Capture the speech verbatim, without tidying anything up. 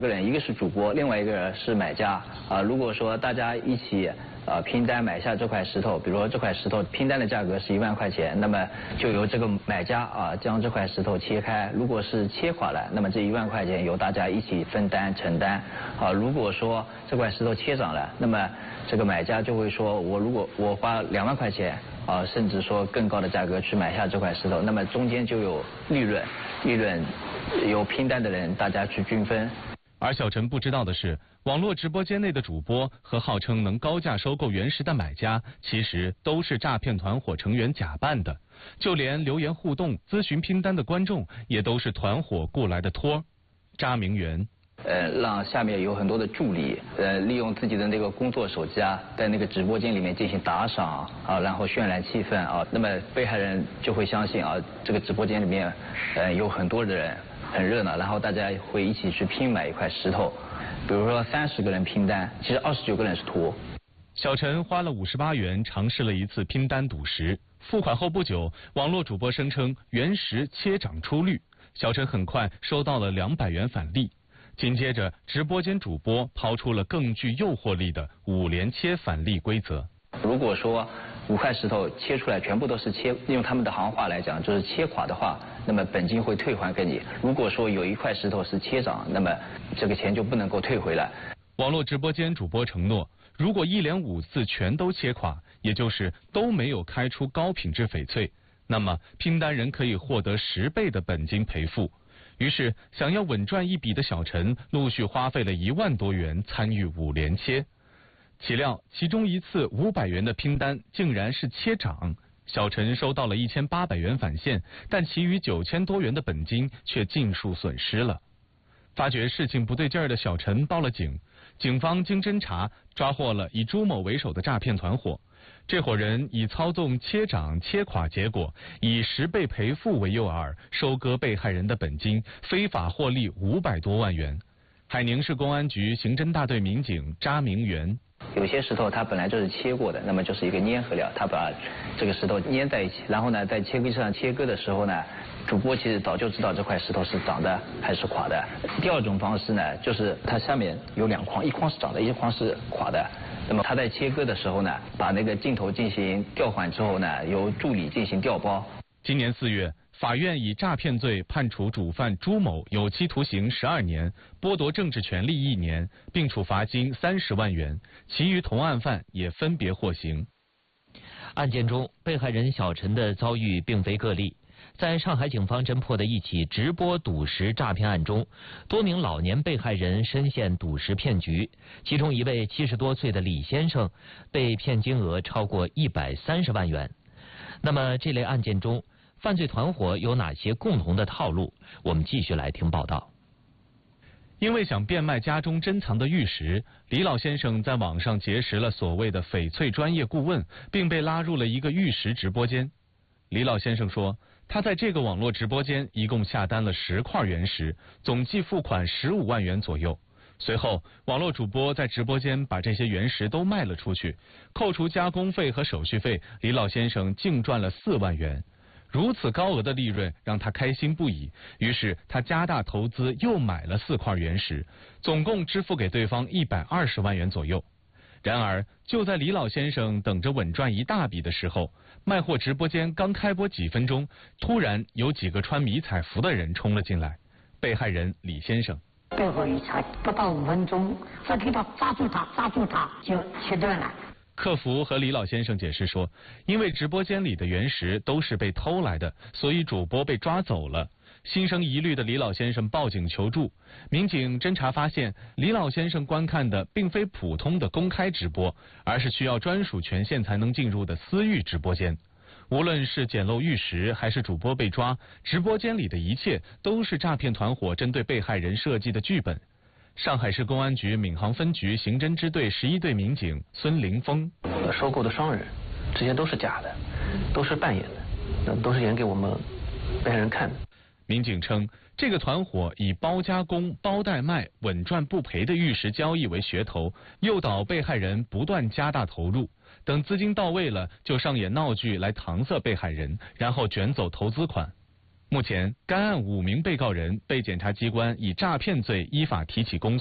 个人，一个是主播，另外一个是买家啊。如果说大家一起呃拼单买下这块石头，比如说这块石头拼单的价格是一万块钱，那么就由这个买家啊将这块石头切开，如果是切垮了，那么这一万块钱由大家一起分担承担啊。如果说这块石头切涨了，那么这个买家就会说，我如果我花两万块钱啊，甚至说更高的价格去买下这块石头，那么中间就有利润，利润由拼单的人大家去均分。 而小陈不知道的是，网络直播间内的主播和号称能高价收购原石的买家，其实都是诈骗团伙成员假扮的。就连留言互动、咨询拼单的观众，也都是团伙雇来的托。查明元。 呃，让下面有很多的助理，呃，利用自己的那个工作手机啊，在那个直播间里面进行打赏啊，然后渲染气氛啊，那么被害人就会相信啊，这个直播间里面，呃，有很多的人很热闹，然后大家会一起去拼买一块石头，比如说三十个人拼单，其实二十九个人是图。 小陈花了五十八元尝试了一次拼单赌石，付款后不久，网络主播声称原石切涨出绿，小陈很快收到了两百元返利。紧接着，直播间主播抛出了更具诱惑力的五连切返利规则。 如果说五块石头切出来全部都是切，用他们的行话来讲就是切垮的话，那么本金会退还给你。如果说有一块石头是切涨，那么这个钱就不能够退回来。 网络直播间主播承诺，如果一连五次全都切垮，也就是都没有开出高品质翡翠，那么拼单人可以获得十倍的本金赔付。于是，想要稳赚一笔的小陈陆续花费了一万多元参与五连切，岂料其中一次五百元的拼单竟然是切涨，小陈收到了一千八百元返现，但其余九千多元的本金却尽数损失了。发觉事情不对劲儿的小陈报了警，警方经侦查抓获了以朱某为首的诈骗团伙。这伙人以操纵切涨切垮结果，以十倍赔付为诱饵，收割被害人的本金，非法获利五百多万元。海宁市公安局刑侦大队民警查明元。 有些石头它本来就是切过的，那么就是一个粘合料，它把这个石头粘在一起，然后呢，在切割机上切割的时候呢，主播其实早就知道这块石头是涨的还是垮的。第二种方式呢，就是它下面有两筐，一筐是涨的，一筐是垮的。那么他在切割的时候呢，把那个镜头进行调换之后呢，由助理进行调包。 今年四月，法院以诈骗罪判处主犯朱某有期徒刑十二年，剥夺政治权利一年，并处罚金三十万元。其余同案犯也分别获刑。 案件中，被害人小陈的遭遇并非个例。在上海警方侦破的一起直播赌石诈骗案中，多名老年被害人深陷赌石骗局，其中一位七十多岁的李先生被骗金额超过一百三十万元。那么这类案件中，犯罪团伙有哪些共同的套路？我们继续来听报道。 因为想变卖家中珍藏的玉石，李老先生在网上结识了所谓的翡翠专业顾问，并被拉入了一个玉石直播间。李老先生说，他在这个网络直播间一共下单了十块原石，总计付款十五万元左右。随后，网络主播在直播间把这些原石都卖了出去，扣除加工费和手续费，李老先生净赚了四万元。如此高额的利润让他开心不已，于是他加大投资，又买了四块原石，总共支付给对方一百二十万元左右。然而，就在李老先生等着稳赚一大笔的时候，卖货直播间刚开播几分钟，突然有几个穿迷彩服的人冲了进来。被害人李先生， 背后一查，不到五分钟，再给他抓住他，抓住他就切断了。 客服和李老先生解释说，因为直播间里的原石都是被偷来的，所以主播被抓走了。心生疑虑的李老先生报警求助，民警侦查发现，李老先生观看的并非普通的公开直播，而是需要专属权限才能进入的私域直播间。无论是捡漏玉石还是主播被抓，直播间里的一切都是诈骗团伙针对被害人设计的剧本。上海市公安局闵行分局刑侦支队十一队民警孙凌峰， 收购的商人这些都是假的，都是扮演的，那都是演给我们被害人看的。 民警称，这个团伙以包加工、包代卖、稳赚不赔的玉石交易为噱头，诱导被害人不断加大投入，等资金到位了，就上演闹剧来搪塞被害人，然后卷走投资款。 目前，该案五名被告人被检察机关以诈骗罪依法提起公诉。